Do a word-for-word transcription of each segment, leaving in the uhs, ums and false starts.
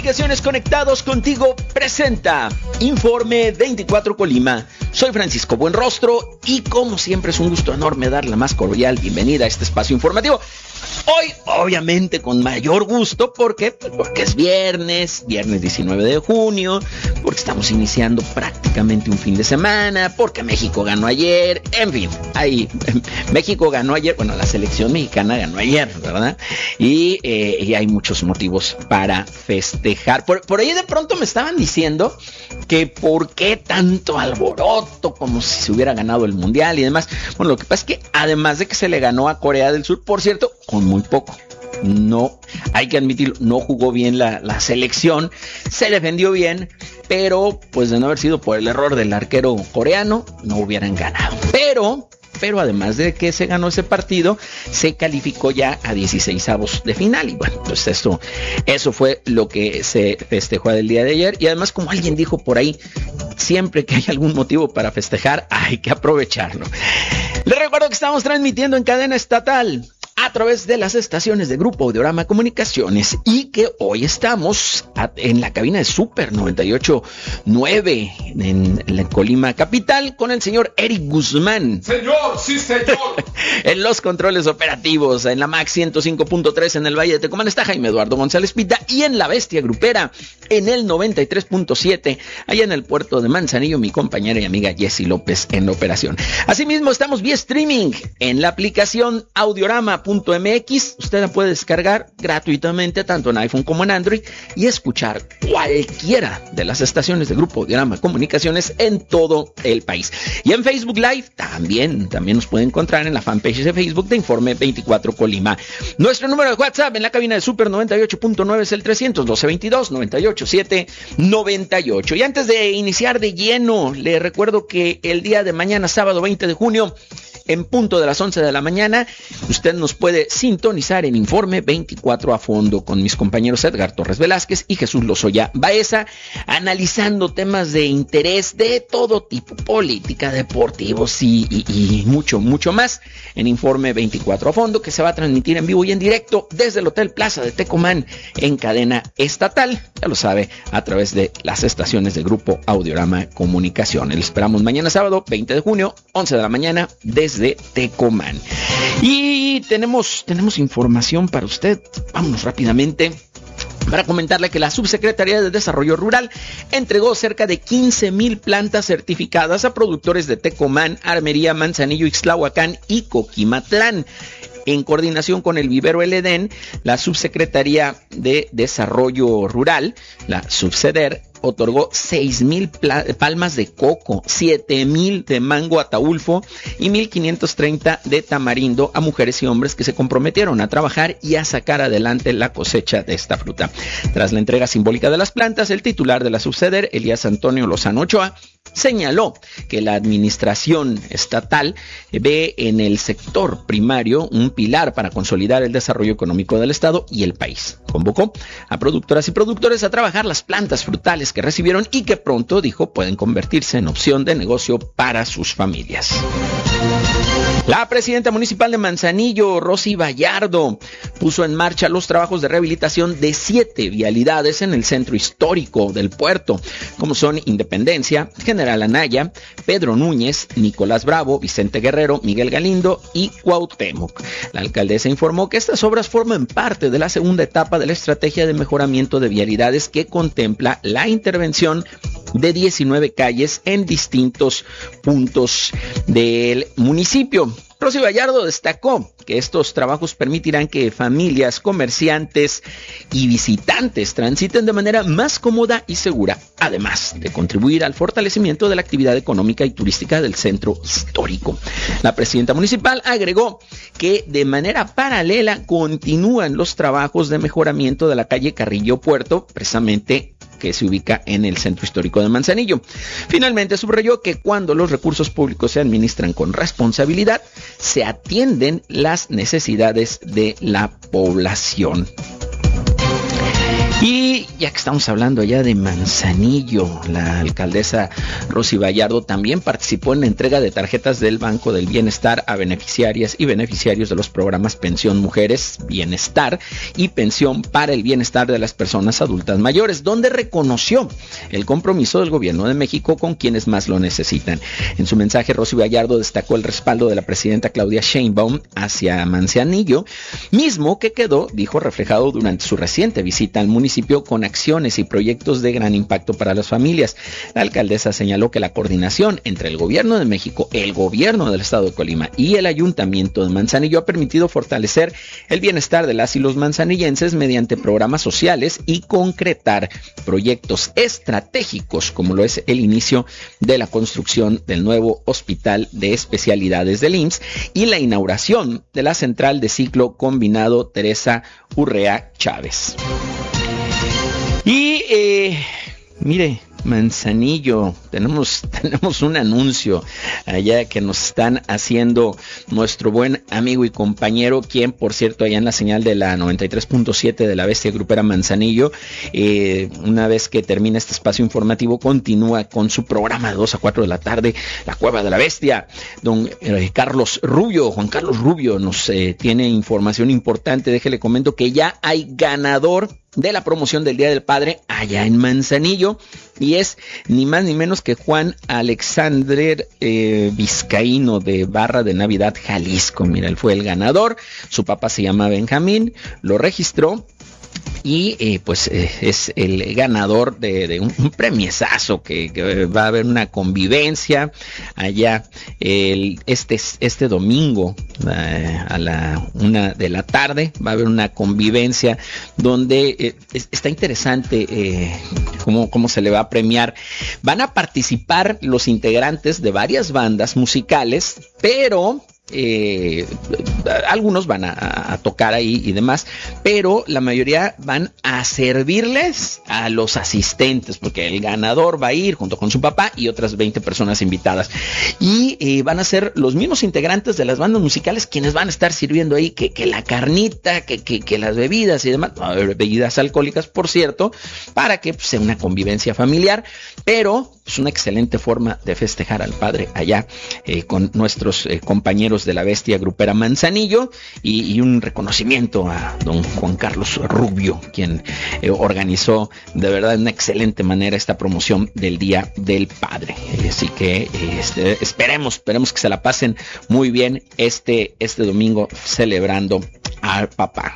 Comunicaciones Conectados Contigo presenta Informe veinticuatro Colima. Soy Francisco Buenrostro y como siempre es un gusto enorme dar la más cordial bienvenida a este espacio informativo. Hoy, obviamente, con mayor gusto, ¿por qué? Porque es viernes, viernes diecinueve de junio, porque estamos iniciando prácticamente un fin de semana, porque México ganó ayer, en fin, ahí, México ganó ayer, bueno, la selección mexicana ganó ayer, ¿verdad? Y, eh, y hay muchos motivos para festejar. Por, por ahí de pronto me estaban diciendo que por qué tanto alboroto, como si se hubiera ganado el Mundial y demás. Bueno, lo que pasa es que además de que se le ganó a Corea del Sur, por cierto, con muy poco. No, hay que admitirlo, no jugó bien la, la selección, se defendió bien, pero pues de no haber sido por el error del arquero coreano, no hubieran ganado. Pero, pero además de que se ganó ese partido, se calificó ya a dieciseisavos de final. Y bueno, pues esto, eso fue lo que se festejó el día de ayer. Y además, como alguien dijo por ahí, siempre que hay algún motivo para festejar, hay que aprovecharlo. Les recuerdo que estamos transmitiendo en cadena estatal a través de las estaciones de Grupo Audiorama Comunicaciones y que hoy estamos a, en la cabina de Super noventa y ocho punto nueve en la Colima capital con el señor Eric Guzmán. Señor, sí señor. En los controles operativos, en la Max ciento cinco punto tres en el Valle de Tecomán está Jaime Eduardo González Pita y en la Bestia Grupera en el noventa y tres punto siete allá en el puerto de Manzanillo mi compañera y amiga Jessy López en la operación. Asimismo estamos vía streaming en la aplicación Audiorama punto m x. Usted la puede descargar gratuitamente tanto en iPhone como en Android y escuchar cualquiera de las estaciones de Grupo Audiorama Comunicaciones en todo el país. Y en Facebook Live también, también nos puede encontrar en la fanpage de Facebook de Informe veinticuatro Colima. Nuestro número de WhatsApp en la cabina de Super noventa y ocho punto nueve es el trescientos doce veintidós noventa y ocho siete noventa y ocho. Y antes de iniciar de lleno, le recuerdo que el día de mañana, sábado veinte de junio, en punto de las once de la mañana, usted nos puede sintonizar en Informe veinticuatro a fondo con mis compañeros Edgar Torres Velázquez y Jesús Lozoya Baeza, analizando temas de interés de todo tipo, política, deportivos y, y, y mucho, mucho más en Informe veinticuatro a fondo, que se va a transmitir en vivo y en directo desde el Hotel Plaza de Tecomán en cadena estatal, ya lo sabe, a través de las estaciones de Grupo Audiorama Comunicación. Le esperamos mañana sábado, veinte de junio, once de la mañana, desde de Tecomán. Y tenemos, tenemos información para usted. Vámonos rápidamente para comentarle que la Subsecretaría de Desarrollo Rural entregó cerca de quince mil plantas certificadas a productores de Tecomán, Armería, Manzanillo, Ixtlahuacán y Coquimatlán. En coordinación con el Vivero El Edén, la Subsecretaría de Desarrollo Rural, la Subseder, otorgó seis mil pla- palmas de coco, siete mil de mango ataulfo y mil quinientos treinta de tamarindo a mujeres y hombres que se comprometieron a trabajar y a sacar adelante la cosecha de esta fruta. Tras la entrega simbólica de las plantas, el titular de la Subseder, Elías Antonio Lozano Ochoa, señaló que la administración estatal ve en el sector primario un pilar para consolidar el desarrollo económico del estado y el país. Convocó a productoras y productores a trabajar las plantas frutales que recibieron y que pronto, dijo, pueden convertirse en opción de negocio para sus familias. La presidenta municipal de Manzanillo, Rosy Vallardo, puso en marcha los trabajos de rehabilitación de siete vialidades en el centro histórico del puerto, como son Independencia, General Anaya, Pedro Núñez, Nicolás Bravo, Vicente Guerrero, Miguel Galindo y Cuauhtémoc. La alcaldesa informó que estas obras forman parte de la segunda etapa de la estrategia de mejoramiento de vialidades que contempla la intervención de diecinueve calles en distintos puntos del municipio. Rosy Vallardo destacó que estos trabajos permitirán que familias, comerciantes y visitantes transiten de manera más cómoda y segura, además de contribuir al fortalecimiento de la actividad económica y turística del centro histórico. La presidenta municipal agregó que de manera paralela continúan los trabajos de mejoramiento de la calle Carrillo Puerto, precisamente que se ubica en el centro histórico de Manzanillo. Finalmente subrayó que cuando los recursos públicos se administran con responsabilidad, se atienden las necesidades de la población. Y ya que estamos hablando allá de Manzanillo, la alcaldesa Rosy Vallardo también participó en la entrega de tarjetas del Banco del Bienestar a beneficiarias y beneficiarios de los programas Pensión Mujeres, Bienestar y Pensión para el Bienestar de las Personas Adultas Mayores, donde reconoció el compromiso del gobierno de México con quienes más lo necesitan. En su mensaje, Rosy Vallardo destacó el respaldo de la presidenta Claudia Sheinbaum hacia Manzanillo, mismo que quedó, dijo, reflejado durante su reciente visita al municipio con acciones y proyectos de gran impacto para las familias. La alcaldesa señaló que la coordinación entre el gobierno de México, el gobierno del estado de Colima y el ayuntamiento de Manzanillo ha permitido fortalecer el bienestar de las y los manzanillenses mediante programas sociales y concretar proyectos estratégicos como lo es el inicio de la construcción del nuevo hospital de especialidades del I M S S y la inauguración de la central de ciclo combinado Teresa Urrea Chávez. Y eh, mire, Manzanillo, tenemos, tenemos un anuncio allá que nos están haciendo nuestro buen amigo y compañero, quien por cierto allá en la señal de la noventa y tres punto siete de la Bestia Grupera Manzanillo, eh, una vez que termina este espacio informativo, continúa con su programa de dos a cuatro de la tarde, La Cueva de la Bestia. Don eh, Carlos Rubio, Juan Carlos Rubio nos eh, tiene información importante. Déjele comento que ya hay ganador de la promoción del Día del Padre allá en Manzanillo, y es ni más ni menos que Juan Alexander eh, Vizcaíno de Barra de Navidad, Jalisco. Mira, él fue el ganador, su papá se llama Benjamín, lo registró y eh, pues eh, es el ganador de, de un, un premiesazo que, que va a haber una convivencia allá el, este, este domingo eh, a la una de la tarde. Va a haber una convivencia donde eh, es, está interesante eh, cómo, cómo se le va a premiar. Van a participar los integrantes de varias bandas musicales, pero Eh, algunos van a, a tocar ahí y demás, pero la mayoría van a servirles a los asistentes, porque el ganador va a ir junto con su papá y otras veinte personas invitadas, y eh, van a ser los mismos integrantes de las bandas musicales quienes van a estar sirviendo ahí que, que la carnita, que, que, que las bebidas y demás, va a haber bebidas alcohólicas, por cierto, para que pues, sea una convivencia familiar, pero es una excelente forma de festejar al padre allá eh, con nuestros eh, compañeros de la Bestia Grupera Manzanillo, y, y un reconocimiento a don Juan Carlos Rubio, quien eh, organizó de verdad de una excelente manera esta promoción del Día del Padre. Eh, así que eh, este, esperemos, esperemos que se la pasen muy bien este, este domingo celebrando al papá.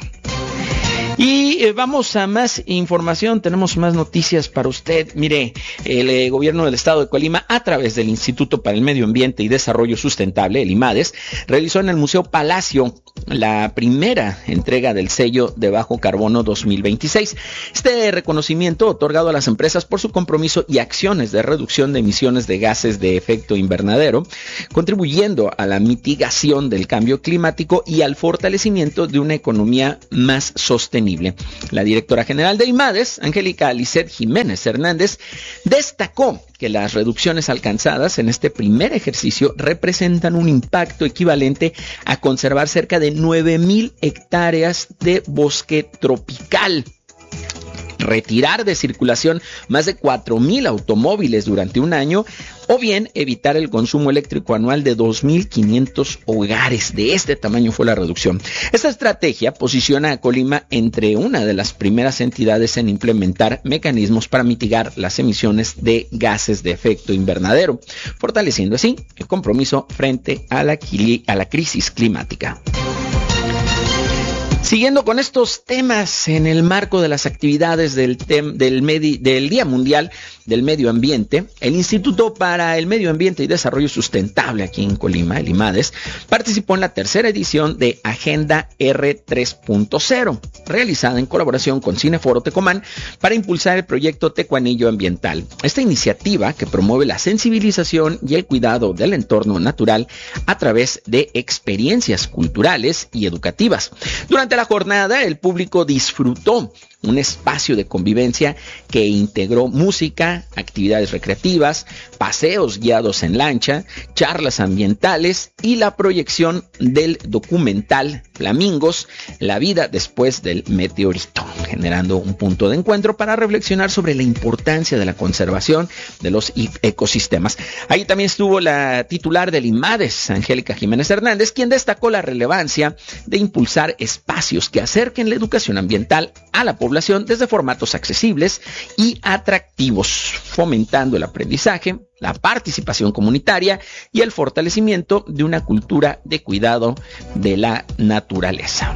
Y eh, vamos a más información, tenemos más noticias para usted. Mire, el eh, gobierno del estado de Colima, a través del Instituto para el Medio Ambiente y Desarrollo Sustentable, el IMADES, realizó en el Museo Palacio la primera entrega del sello de bajo carbono dos mil veintiséis. Este reconocimiento otorgado a las empresas por su compromiso y acciones de reducción de emisiones de gases de efecto invernadero, contribuyendo a la mitigación del cambio climático y al fortalecimiento de una economía más sostenible. La directora general de IMADES, Angélica Lisset Jiménez Hernández, destacó que las reducciones alcanzadas en este primer ejercicio representan un impacto equivalente a conservar cerca de nueve mil hectáreas de bosque tropical, retirar de circulación más de cuatro mil automóviles durante un año, o bien evitar el consumo eléctrico anual de dos mil quinientos hogares. De este tamaño fue la reducción. Esta estrategia posiciona a Colima entre una de las primeras entidades en implementar mecanismos para mitigar las emisiones de gases de efecto invernadero, fortaleciendo así el compromiso frente a la, a la crisis climática. Siguiendo con estos temas en el marco de las actividades del, tem, del, medi, del Día Mundial del Medio Ambiente, el Instituto para el Medio Ambiente y Desarrollo Sustentable aquí en Colima, el IMADES, participó en la tercera edición de Agenda R tres punto cero, realizada en colaboración con Cineforo Tecomán para impulsar el proyecto Tecuanillo Ambiental. Esta iniciativa, que promueve la sensibilización y el cuidado del entorno natural a través de experiencias culturales y educativas. Durante la jornada, el público disfrutó un espacio de convivencia que integró música, actividades recreativas, paseos guiados en lancha, charlas ambientales y la proyección del documental Flamingos, la vida después del meteorito, generando un punto de encuentro para reflexionar sobre la importancia de la conservación de los ecosistemas. Ahí también estuvo la titular del IMADES, Angélica Jiménez Hernández, quien destacó la relevancia de impulsar espacios que acerquen la educación ambiental a la población desde formatos accesibles y atractivos, fomentando el aprendizaje, la participación comunitaria y el fortalecimiento de una cultura de cuidado de la naturaleza.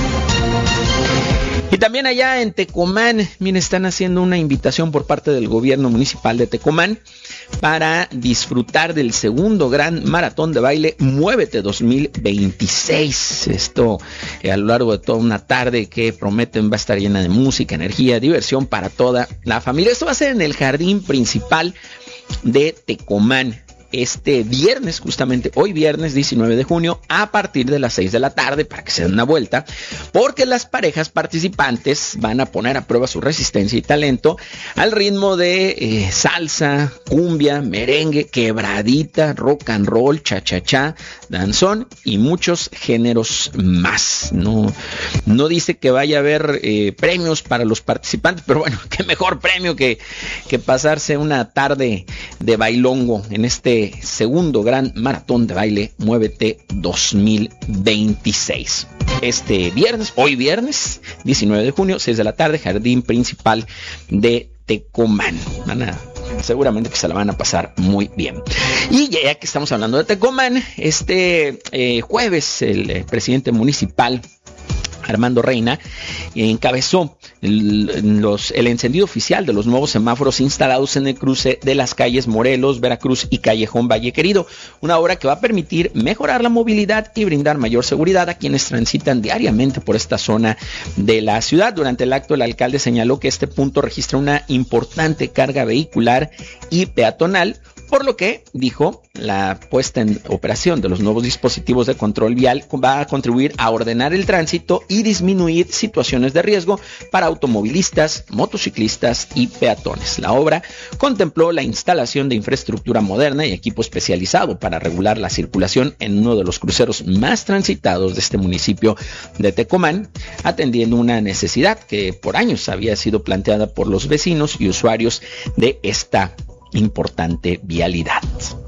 Y también allá en Tecomán, miren, están haciendo una invitación por parte del gobierno municipal de Tecomán para disfrutar del segundo gran maratón de baile Muévete dos mil veintiséis. Esto eh, a lo largo de toda una tarde que prometen va a estar llena de música, energía, diversión para toda la familia. Esto va a ser en el jardín principal de Tecomán. Este viernes, justamente hoy viernes diecinueve de junio, a partir de las seis de la tarde, para que se den una vuelta, porque las parejas participantes van a poner a prueba su resistencia y talento al ritmo de eh, salsa, cumbia, merengue, quebradita, rock and roll, cha-cha-cha, danzón y muchos géneros más. No, no dice que vaya a haber eh, premios para los participantes, pero bueno, qué mejor premio que, que pasarse una tarde de bailongo en este segundo gran maratón de baile Muévete dos mil veintiséis. Este viernes, hoy viernes, diecinueve de junio, seis de la tarde, jardín principal de Tecomán. Van a, seguramente que se la van a pasar muy bien. Y ya que estamos hablando de Tecomán, este eh, jueves el eh, presidente municipal Armando Reina encabezó el, los, el encendido oficial de los nuevos semáforos instalados en el cruce de las calles Morelos, Veracruz y Callejón Valle Querido, una obra que va a permitir mejorar la movilidad y brindar mayor seguridad a quienes transitan diariamente por esta zona de la ciudad. Durante el acto, el alcalde señaló que este punto registra una importante carga vehicular y peatonal, por lo que, dijo, la puesta en operación de los nuevos dispositivos de control vial va a contribuir a ordenar el tránsito y disminuir situaciones de riesgo para automovilistas, motociclistas y peatones. La obra contempló la instalación de infraestructura moderna y equipo especializado para regular la circulación en uno de los cruceros más transitados de este municipio de Tecomán, atendiendo una necesidad que por años había sido planteada por los vecinos y usuarios de esta importante vialidad.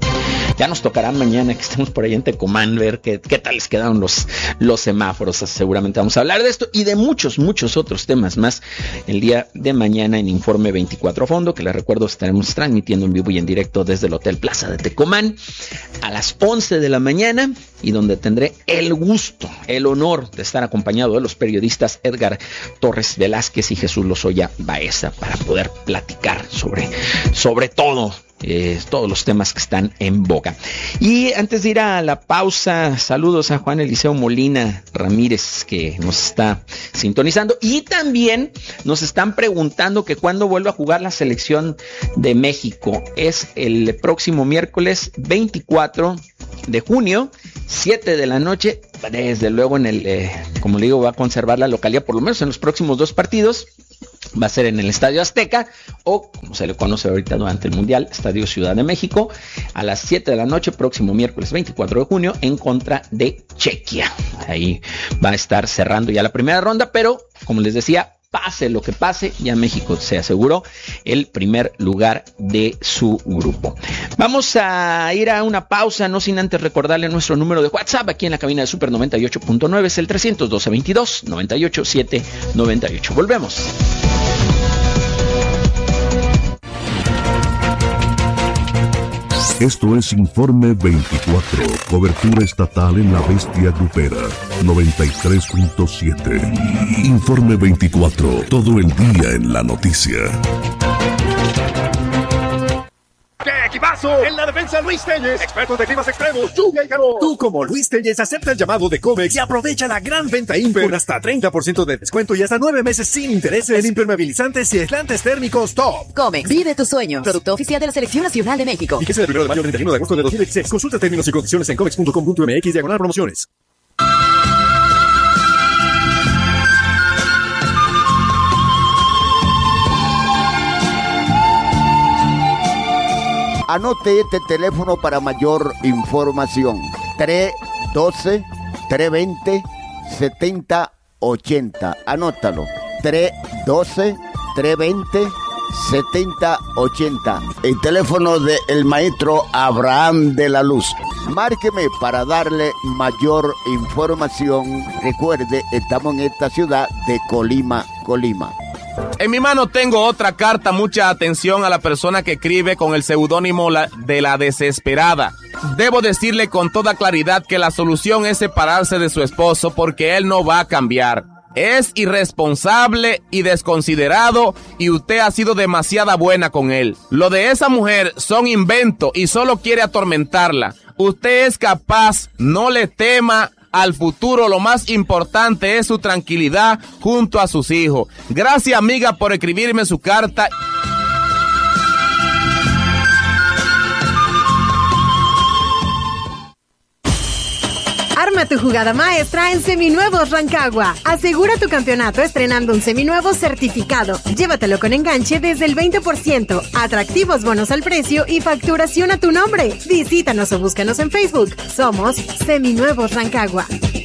Ya nos tocará mañana que estemos por ahí en Tecomán ver qué, qué tal les quedaron los, los semáforos. Seguramente vamos a hablar de esto y de muchos, muchos otros temas más el día de mañana en Informe veinticuatro a fondo, que les recuerdo estaremos transmitiendo en vivo y en directo desde el Hotel Plaza de Tecomán a las once de la mañana, y donde tendré el gusto, el honor de estar acompañado de los periodistas Edgar Torres Velázquez y Jesús Lozoya Baeza para poder platicar sobre, sobre todo Eh, todos los temas que están en boga. Y antes de ir a la pausa, saludos a Juan Eliseo Molina Ramírez, que nos está sintonizando, y también nos están preguntando que cuándo vuelve a jugar la selección de México. Es el próximo miércoles veinticuatro de junio, siete de la noche. Desde luego, en el eh, como le digo, va a conservar la localidad por lo menos en los próximos dos partidos. Va a ser en el Estadio Azteca, o como se le conoce ahorita durante el Mundial, Estadio Ciudad de México, a las siete de la noche, próximo miércoles veinticuatro de junio, en contra de Chequia. Ahí va a estar cerrando ya la primera ronda, pero como les decía, pase lo que pase, ya México se aseguró el primer lugar de su grupo. Vamos a ir a una pausa, no sin antes recordarle nuestro número de WhatsApp aquí en la cabina de Super noventa y ocho punto nueve, es el trescientos doce, veintidós, noventa y ocho, siete noventa y ocho. Volvemos. Esto es Informe veinticuatro, cobertura estatal en la Bestia Grupera, noventa y tres punto siete. Informe veinticuatro, todo el día en la noticia. ¡Qué equipazo! En la defensa, Luis Telles, expertos de climas extremos, lluvia y calor. Tú, como Luis Telles, acepta el llamado de Comex y aprovecha la gran venta Imper con hasta treinta por ciento de descuento y hasta nueve meses sin intereses en impermeabilizantes y aislantes térmicos top. Comex, vive tus sueños. Producto oficial de la Selección Nacional de México. Fíjese del primero de mayo al treinta y uno de agosto de dos mil dieciséis. Consulta términos y condiciones en comex punto com punto m x diagonal promociones. Anote este teléfono para mayor información. tres uno dos, tres dos cero, siete cero ocho cero. Anótalo. tres uno dos, tres dos cero, siete cero ocho cero. El teléfono del maestro Abraham de la Luz. Márqueme para darle mayor información. Recuerde, estamos en esta ciudad de Colima, Colima. En mi mano tengo otra carta. Mucha atención a la persona que escribe con el seudónimo de La Desesperada. Debo decirle con toda claridad que la solución es separarse de su esposo porque él no va a cambiar. Es irresponsable y desconsiderado y usted ha sido demasiado buena con él. Lo de esa mujer son inventos y solo quiere atormentarla. Usted es capaz, no le tema al futuro. Lo más importante es su tranquilidad junto a sus hijos. Gracias, amiga, por escribirme su carta. Arma tu jugada maestra en Seminuevos Rancagua. Asegura tu campeonato estrenando un seminuevo certificado. Llévatelo con enganche desde el veinte por ciento, atractivos bonos al precio y facturación a tu nombre. Visítanos o búscanos en Facebook. Somos Seminuevos Rancagua.